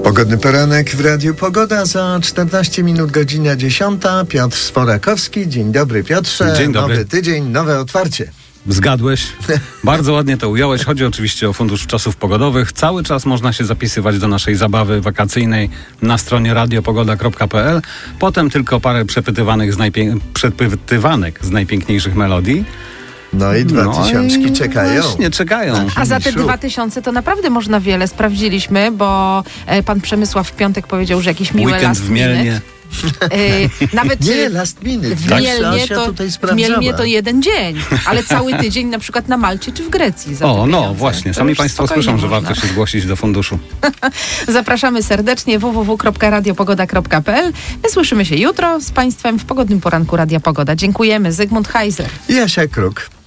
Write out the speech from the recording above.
Pogodny poranek w Radiu Pogoda za 14 minut, godzina 10. Piotr Sworakowski. Dzień dobry, Piotrze. Dzień dobry. Nowy tydzień, nowe otwarcie. Zgadłeś. Bardzo ładnie to ująłeś. Chodzi oczywiście o Fundusz Czasów Pogodowych. Cały czas można się zapisywać do naszej zabawy wakacyjnej na stronie radiopogoda.pl. Potem tylko parę przepytywanek z najpiękniejszych melodii. No i 2000 czekają. Właśnie, czekają. A za te 2000 to naprawdę można wiele. Sprawdziliśmy, bo pan Przemysław w piątek powiedział, że jakiś miły Weekend last w Mielnie. Nawet Nie, last minute. w Tak, Mielnie Asia to, tutaj w sprawdzała. Mielnie to jeden dzień, ale cały tydzień na przykład na Malcie czy w Grecji. Za te O, no pieniądze. właśnie. To Sami już państwo spokojnie słyszą, że można. warto się zgłosić do funduszu. Zapraszamy serdecznie www.radiopogoda.pl. My słyszymy się jutro z państwem w pogodnym poranku Radia Pogoda. Dziękujemy. Zygmunt Heiser. I Asia Kruk.